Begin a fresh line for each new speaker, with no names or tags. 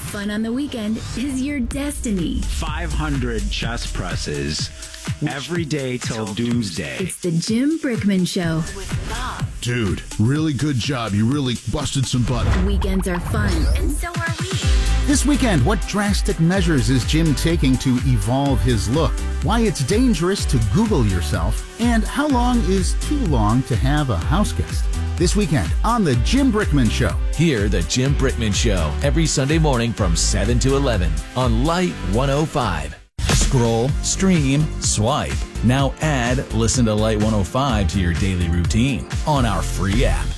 Fun on the weekend is your destiny.
500 chest presses every day till doomsday.
It's the Jim Brickman Show.
With Bob.
Dude, really good job. You really busted some butt.
Weekends are fun, and so are we.
This weekend, what drastic measures is Jim taking to evolve his look? Why it's dangerous to Google yourself? And how long is too long to have a house guest? This weekend on The Jim Brickman Show.
Hear The Jim Brickman Show every Sunday morning from 7 to 11 on Light 105. Scroll, stream, swipe. Now add Listen to Light 105 to your daily routine on our free app.